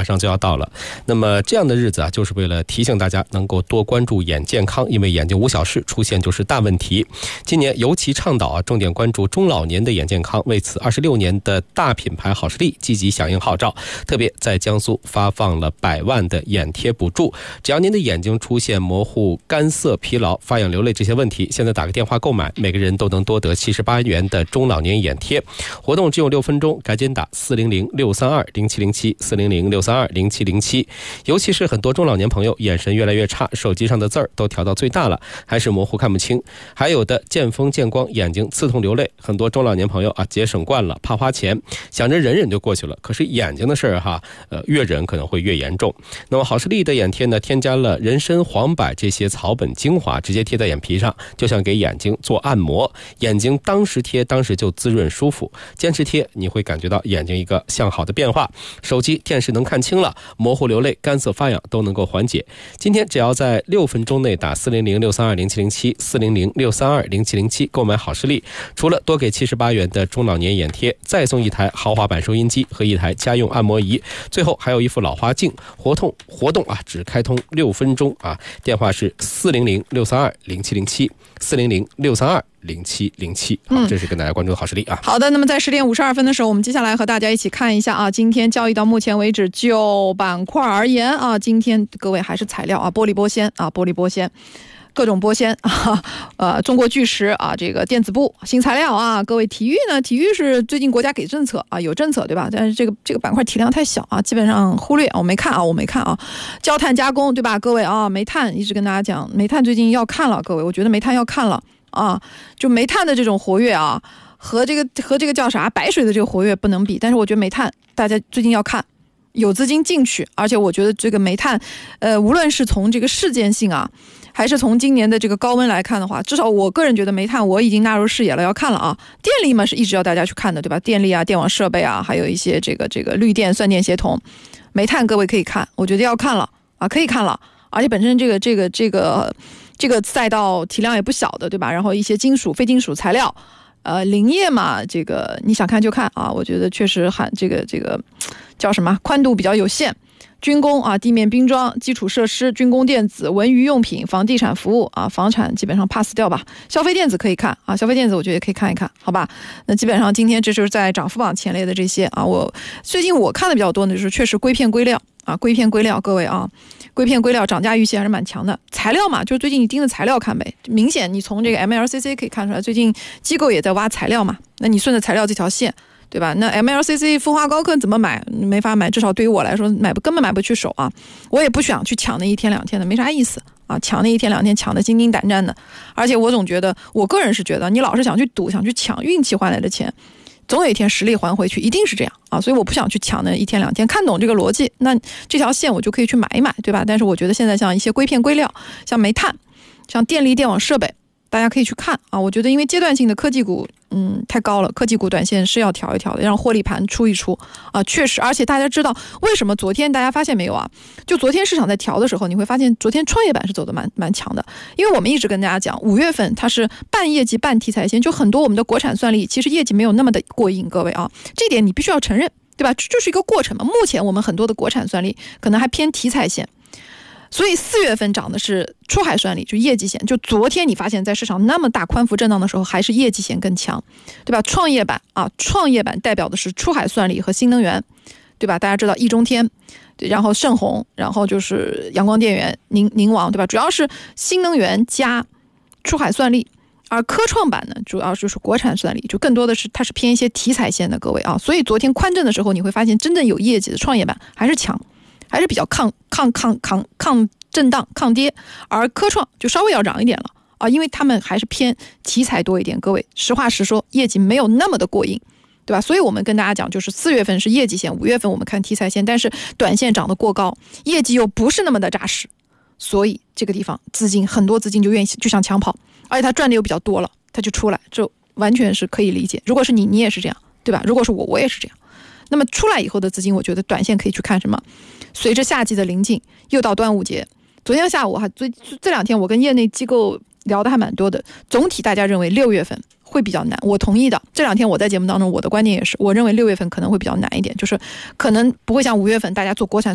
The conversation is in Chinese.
马上就要到了。那么这样的日子啊，就是为了提醒大家能够多关注眼健康，因为眼睛无小事，出现就是大问题。今年尤其倡导重点关注中老年的眼健康，为此26年的大品牌好视力积极响应号召，特别在江苏发放了100万的眼贴补助。只要您的眼睛出现模糊、干涩、疲劳、发痒、流泪这些问题，现在打个电话购买，每个人都能多得78元的中老年眼贴。活动只有6分钟，赶紧打400-632-0707 400-632-0707。尤其是很多中老年朋友眼神越来越差，手机上的字儿都调到最大了，还是模糊看不清，还有的见风见光，眼睛刺痛流泪。很多中老年朋友啊，节省惯了，怕花钱，想着忍忍就过去了，可是眼睛的事儿越忍可能会越严重。那么好视力的眼贴呢，添加了人参、黄柏这些草本精华，直接贴在眼皮上，就像给眼睛做按摩，眼睛当时贴当时就滋润舒服。坚持贴你会感觉到眼睛一个向好的变化，手机电视能看清了，模糊流泪、干涩发痒都能够缓解。今天只要在6分钟内打400-632-0707 400-632-0707购买好视力，除了多给78元的中老年眼贴，再送一台豪华版收音机和一台家用按摩仪，最后还有一副老花镜。活动只开通6分钟啊，电话是400-632-0707 400-632-0707。好，这是跟大家关注的好视力啊。 好的，那么在10点52分的时候，我们接下来和大家一起看一下啊，今天交易到目前为止就板块而言啊，今天各位还是材料啊，玻璃玻纤啊，玻璃玻纤。各种玻纤啊，中国巨石啊，这个电子布新材料啊，各位体育呢，体育是最近国家给政策啊，有政策对吧？但是这个板块体量太小啊，基本上忽略，我没看啊。焦炭加工对吧？各位啊，煤炭一直跟大家讲，煤炭最近要看了，各位，我觉得煤炭要看了啊，就煤炭的这种活跃啊，和这个叫啥白水的这个活跃不能比，但是我觉得煤炭大家最近要看。有资金进去，而且我觉得这个煤炭，无论是从这个事件性啊，还是从今年的这个高温来看的话，至少我个人觉得煤炭我已经纳入视野了，要看了啊。电力嘛是一直要大家去看的，对吧？电力啊、电网设备啊，还有一些这个绿电、算电协同，煤炭各位可以看，我觉得要看了啊，可以看了。而且本身这个赛道体量也不小的，对吧？然后一些金属、非金属材料。林业嘛，这个你想看就看啊，我觉得确实这个叫什么，宽度比较有限。军工啊，地面兵装、基础设施、军工电子、文娱用品、房地产服务啊，房产基本上 pass 掉吧。消费电子可以看啊，消费电子我觉得也可以看一看，好吧？那基本上今天这就是在涨幅榜前列的这些啊，最近我看的比较多的就是确实硅片硅料啊，硅片硅料，各位啊。硅片硅料涨价预期还是蛮强的，材料嘛，就是最近你盯着材料看呗。明显你从这个 MLCC 可以看出来，最近机构也在挖材料嘛，那你顺着材料这条线，对吧？那 MLCC 丰华高科怎么买？没法买，至少对于我来说根本买不去手啊。我也不想去抢那1天2天的，没啥意思啊，抢那1天2天抢的心惊胆战的。而且我总觉得，我个人是觉得，你老是想去赌、想去抢运气换来的钱。总有一天实力还回去，一定是这样啊，所以我不想去抢那1天2天，看懂这个逻辑，那这条线我就可以去买一买，对吧？但是我觉得现在像一些硅片硅料，像煤炭，像电力电网设备，大家可以去看啊。我觉得因为阶段性的科技股太高了，科技股短线是要调一调的，让获利盘出一出啊。确实，而且大家知道为什么昨天大家发现没有啊？就昨天市场在调的时候，你会发现昨天创业板是走的蛮强的，因为我们一直跟大家讲，5月份它是半业绩半题材线，就很多我们的国产算力其实业绩没有那么的过硬，各位啊，这点你必须要承认，对吧？这就是一个过程嘛。目前我们很多的国产算力可能还偏题材线。所以4月份涨的是出海算力，就业绩线。就昨天你发现在市场那么大宽幅震荡的时候，还是业绩线更强，对吧？创业板代表的是出海算力和新能源，对吧？大家知道易中天，然后盛虹，然后就是阳光电源、宁王，对吧？主要是新能源加出海算力。而科创板呢，主要就是国产算力，就更多的是它是偏一些题材线的，各位啊。所以昨天宽震的时候，你会发现真正有业绩的创业板还是强。还是比较抗震荡、抗跌，而科创就稍微要涨一点了啊，因为他们还是偏题材多一点。各位，实话实说，业绩没有那么的过硬，对吧？所以我们跟大家讲，就是4月份是业绩线，5月份我们看题材线，但是短线涨得过高，业绩又不是那么的扎实，所以这个地方很多资金就愿意就想抢跑，而且它赚的又比较多了，它就出来，这完全是可以理解。如果是你也是这样，对吧？如果是我也是这样。那么出来以后的资金，我觉得短线可以去看什么？随着夏季的临近，又到端午节。昨天下午这2天我跟业内机构聊的还蛮多的。总体大家认为6月份会比较难，我同意的。这2天我在节目当中，我的观点也是，我认为6月份可能会比较难一点，就是可能不会像5月份大家做国产